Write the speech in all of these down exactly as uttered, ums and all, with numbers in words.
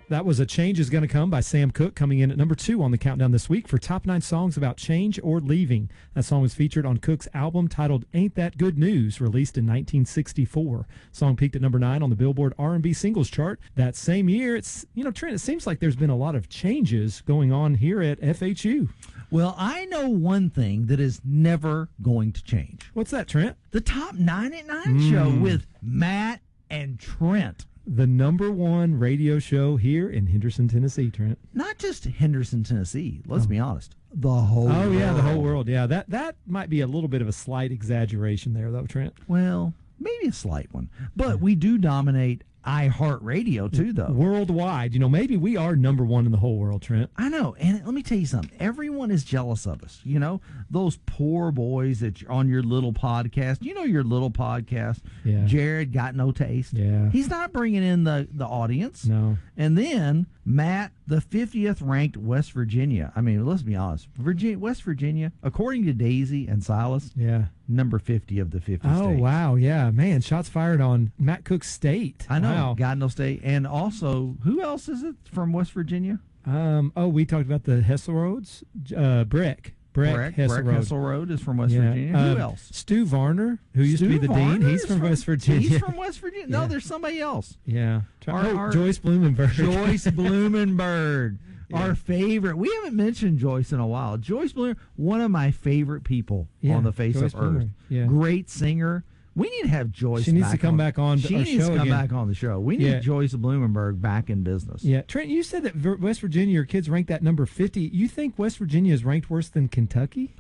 That was A Change Is Gonna Come by Sam Cooke, coming in at number two on the countdown this week for top nine songs about change or leaving. That song was featured on Cooke's album titled Ain't That Good News, released in nineteen sixty-four. Song peaked at number nine on the Billboard R and B singles chart that same year. It's, you know, Trent, it seems like there's been a lot of changes going on here at F H U. Well, I know one thing that is never going to change. What's that, Trent? The Top nine at nine mm. show with Matt and Trent. The number one radio show here in Henderson, Tennessee, Trent. Not just Henderson, Tennessee. Let's oh. be honest. The whole Oh, world. yeah, the whole world. Yeah, that, that might be a little bit of a slight exaggeration there, though, Trent. Well, maybe a slight one. But we do dominate iHeartRadio, too, though. Worldwide. You know, maybe we are number one in the whole world, Trent. I know. And let me tell you something. Everyone is jealous of us. You know, those poor boys that you're on your little podcast. You know your little podcast. Yeah. Jared Got No Taste. Yeah. He's not bringing in the, the audience. No. And then Matt, the fiftieth ranked West Virginia. I mean, let's be honest. Virginia, West Virginia, according to Daisy and Silas, yeah, number fifty of the fifty oh, states. wow. Yeah. Man, shots fired on Matt Cooke's state. I know. Wow. God No State. And also, who else is it from West Virginia? Um. Oh, we talked about the Hessel Roads. Uh, Breck. Breck, Breck Hessel, Breck Road. Hessel Road is from West yeah. Virginia. Um, Who else? Stu Varner, who used Stu to be the Varner dean. He's from, from West Virginia. He's from West Virginia. No, yeah. There's somebody else. Yeah. Our, oh, our, Joyce Blumenberg. Joyce Blumenberg. Yeah. Our favorite. We haven't mentioned Joyce in a while. Joyce Blumenberg, one of my favorite people yeah, on the face Joyce of Earth. Yeah. Great singer. We need to have Joyce. She needs back to come on, back on. She our needs show to come again. back on the show. We need yeah. Joyce Blumenberg back in business. Yeah, Trent, you said that West Virginia, your kids ranked that number fifty. You think West Virginia is ranked worse than Kentucky?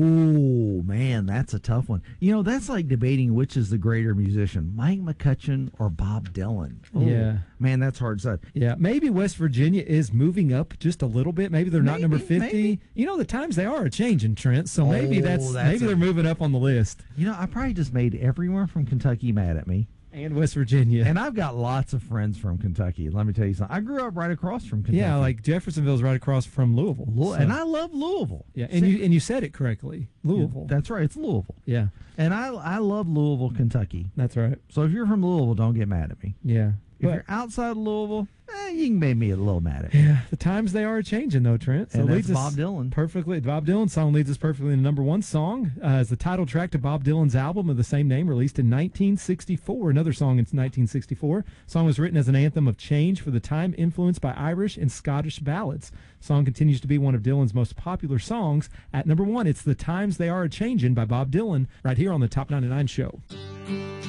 Oh, man, that's a tough one. You know, that's like debating which is the greater musician, Mike McCutcheon or Bob Dylan. Oh, yeah. Man, that's hard to say. Yeah, maybe West Virginia is moving up just a little bit. Maybe they're not maybe, number fifty. Maybe. You know, the times they are changing, Trent, so maybe oh, that's, that's maybe a, they're moving up on the list. You know, I probably just made everyone from Kentucky mad at me. And West Virginia. And I've got lots of friends from Kentucky. Let me tell you something. I grew up right across from Kentucky. Yeah, like Jeffersonville's right across from Louisville. Louis- so. And I love Louisville. Yeah, and you and you said it correctly. Louisville. Yeah, that's right. It's Louisville. Yeah. And I I love Louisville, Kentucky. That's right. So if you're from Louisville, don't get mad at me. Yeah. If but, you're outside of Louisville, eh, you can make me a little mad at me. Yeah, the times they are changing, though, Trent. So and that's Bob Dylan. Perfectly. The Bob Dylan song leads us perfectly into number one song uh, as the title track to Bob Dylan's album of the same name, released in nineteen sixty-four. Another song in nineteen sixty-four. The song was written as an anthem of change for the time, influenced by Irish and Scottish ballads. The song continues to be one of Dylan's most popular songs. At number one, it's The Times They Are A-Changin' by Bob Dylan, right here on the Top ninety-nine show.